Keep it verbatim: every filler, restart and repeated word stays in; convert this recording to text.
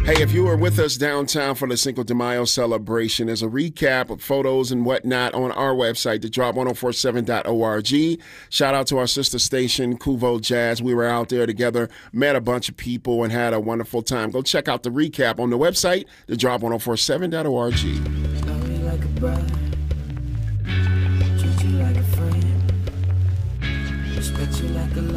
Hey, if you were with us downtown for the Cinco de Mayo celebration, there's a recap of photos and whatnot on our website, the drop ten forty-seven dot org. Shout out to our sister station, Kuvo Jazz. We were out there together, met a bunch of people, and had a wonderful time. Go check out the recap on the website, the drop ten forty-seven dot org. Love you like a brother, treat you like a friend, respect you like a